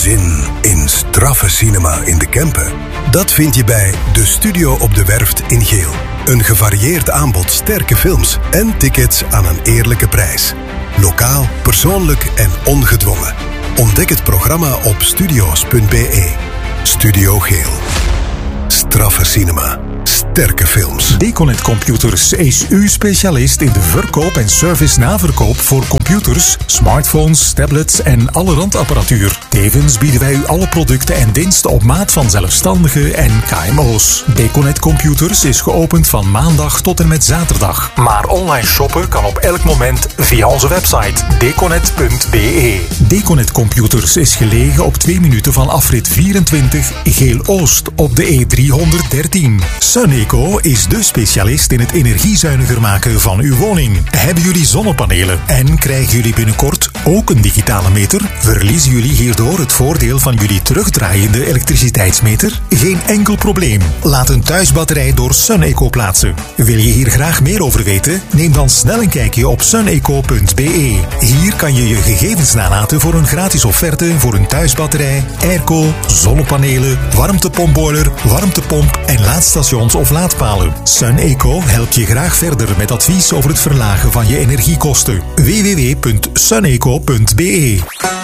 Zin in straffe cinema in de Kempen? Dat vind je bij De Studio op de Werft in Geel. Een gevarieerd aanbod sterke films en tickets aan een eerlijke prijs. Lokaal, persoonlijk en ongedwongen. Ontdek het programma op studio's.be. Studio Geel. Straffe cinema. Sterke films. Deconet Computers is uw specialist in de verkoop en service-naverkoop voor computers, smartphones, tablets en alle randapparatuur. Tevens bieden wij u alle producten en diensten op maat van zelfstandigen en KMO's. Deconet Computers is geopend van maandag tot en met zaterdag. Maar online shoppen kan op elk moment via onze website deconet.be. Deconet Computers is gelegen op 2 minuten van afrit 24 Geel-Oost op de E313. Suneco is de specialist in het energiezuiniger maken van uw woning. Hebben jullie zonnepanelen en krijgen jullie binnenkort ook een digitale meter? Verliezen jullie hierdoor het voordeel van jullie terugdraaiende elektriciteitsmeter? Geen enkel probleem. Laat een thuisbatterij door Suneco plaatsen. Wil je hier graag meer over weten? Neem dan snel een kijkje op suneco.be. Hier kan je je gegevens nalaten voor een gratis offerte voor een thuisbatterij, airco, zonnepanelen, warmtepompboiler, warmtepomp en laadstations of laadpalen. Suneco helpt je graag verder met advies over het verlagen van je energiekosten. www.suneco.be.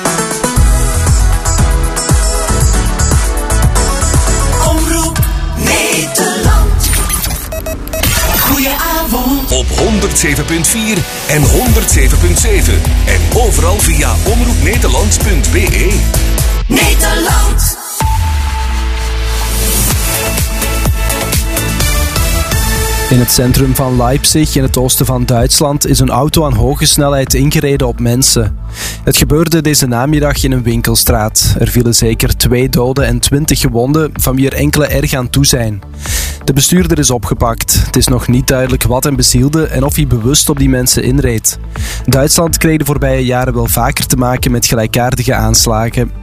Omroep Nederland. Goedenavond. Op 107.4 en 107.7. En overal via omroepnederland.be. Nederland. In het centrum van Leipzig, in het oosten van Duitsland, is een auto aan hoge snelheid ingereden op mensen. Het gebeurde deze namiddag in een winkelstraat. Er vielen zeker 2 doden en 20 gewonden, van wie er enkele erg aan toe zijn. De bestuurder is opgepakt. Het is nog niet duidelijk wat hem bezielde en of hij bewust op die mensen inreed. Duitsland kreeg de voorbije jaren wel vaker te maken met gelijkaardige aanslagen.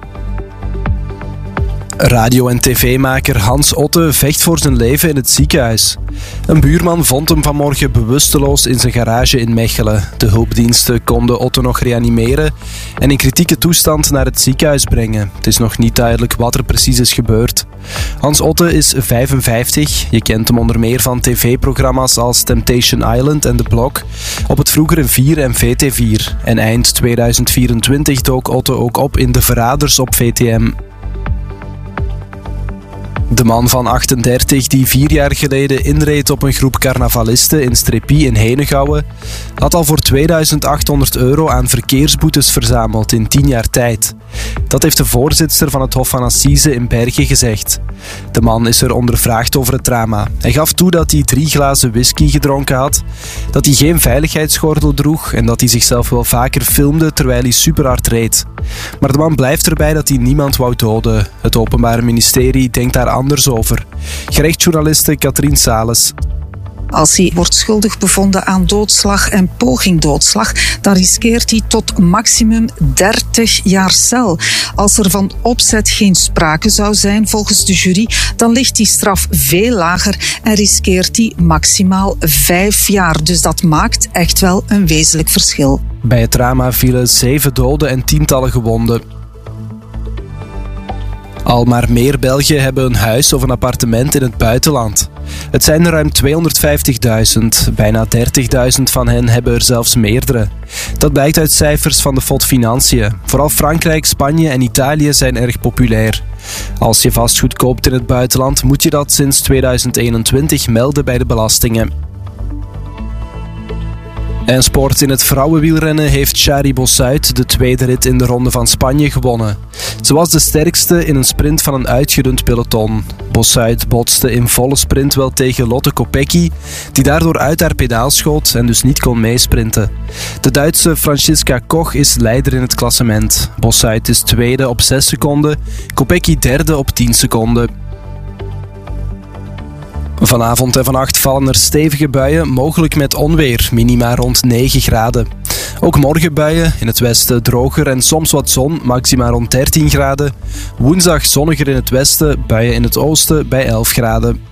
Radio- en tv-maker Hans Otte vecht voor zijn leven in het ziekenhuis. Een buurman vond hem vanmorgen bewusteloos in zijn garage in Mechelen. De hulpdiensten konden Otte nog reanimeren en in kritieke toestand naar het ziekenhuis brengen. Het is nog niet duidelijk wat er precies is gebeurd. Hans Otte is 55. Je kent hem onder meer van tv-programma's als Temptation Island en The Block, op het vroegere 4 en VT4. En eind 2024 dook Otte ook op in De Verraders op VTM. De man van 38, die 4 jaar geleden inreed op een groep carnavalisten in Streppie in Henegouwen, had al voor €2800 aan verkeersboetes verzameld in 10 jaar tijd. Dat heeft de voorzitster van het Hof van Assise in Bergen gezegd. De man is er ondervraagd over het drama. Hij gaf toe dat hij 3 glazen whisky gedronken had, dat hij geen veiligheidsgordel droeg en dat hij zichzelf wel vaker filmde terwijl hij superhard reed. Maar de man blijft erbij dat hij niemand wou doden. Het Openbaar Ministerie denkt daar anders over. Gerechtsjournaliste Katrien Sales. Als hij wordt schuldig bevonden aan doodslag en poging doodslag, dan riskeert hij tot maximum 30 jaar cel. Als er van opzet geen sprake zou zijn volgens de jury, dan ligt die straf veel lager en riskeert hij maximaal 5 jaar. Dus dat maakt echt wel een wezenlijk verschil. Bij het drama vielen 7 doden en tientallen gewonden. Al maar meer Belgen hebben een huis of een appartement in het buitenland. Het zijn er ruim 250.000. Bijna 30.000 van hen hebben er zelfs meerdere. Dat blijkt uit cijfers van de FOD Financiën. Vooral Frankrijk, Spanje en Italië zijn erg populair. Als je vastgoed koopt in het buitenland, moet je dat sinds 2021 melden bij de belastingen. En sport in het vrouwenwielrennen heeft Shari Bossuit de 2e rit in de Ronde van Spanje gewonnen. Ze was de sterkste in een sprint van een uitgedund peloton. Bossuit botste in volle sprint wel tegen Lotte Kopecky, die daardoor uit haar pedaal schoot en dus niet kon meesprinten. De Duitse Franziska Koch is leider in het klassement. Bossuit is 2e op 6 seconden, Kopecky 3e op 10 seconden. Vanavond en vannacht vallen er stevige buien, mogelijk met onweer, minima rond 9 graden. Ook morgen buien, in het westen droger en soms wat zon, maxima rond 13 graden. Woensdag zonniger in het westen, buien in het oosten bij 11 graden.